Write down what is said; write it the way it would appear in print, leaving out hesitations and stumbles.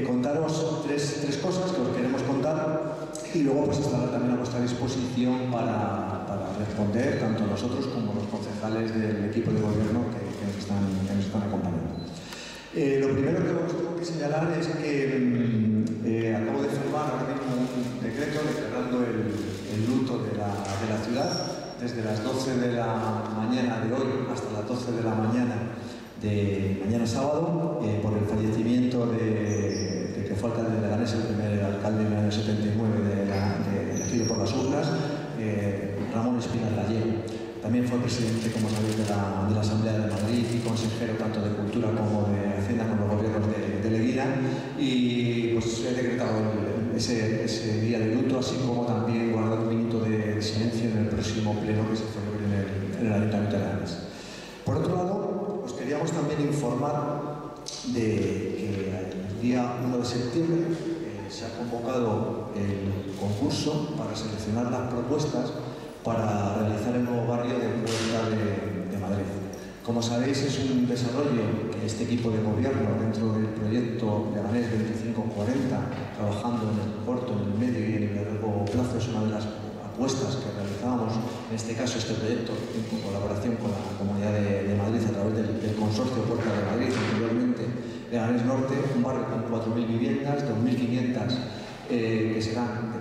contaros tres cosas que os queremos contar y luego pues estará también a vuestra disposición para responder tanto nosotros como los concejales del equipo de gobierno que nos están acompañando. Lo primero que os tengo que señalar es que acabo de firmar ahora mismo un decreto declarando el luto de la ciudad desde las 12 de la mañana de hoy hasta las 12 de la mañana de mañana sábado por el fallecimiento de que fue alcalde de Leganés, el primer alcalde en el año 79 elegido por las urnas, Ramón Espinal Gallego. También fue presidente, como sabéis, de la Asamblea de Madrid y consejero tanto de Cultura como de Hacienda con los gobiernos de Leguina, y pues he decretado ese día de luto, así como también guardar un minuto de silencio en el próximo pleno que se celebre en el Ayuntamiento de Leganés. Por otro lado, os queríamos también informar de que el día 1 de septiembre se ha convocado el concurso para seleccionar las propuestas para realizar el nuevo barrio de Puerta de Madrid. Como sabéis, es un desarrollo que este equipo de gobierno, dentro del proyecto Leganés 2540, trabajando en el corto, en el medio y en el largo plazo, es una de las apuestas que realizábamos, en este caso este proyecto, en colaboración con la Comunidad de Madrid a través del Consorcio Puerta de Madrid, anteriormente Leganés Norte, un barrio con 4.000 viviendas, 2.500 que serán de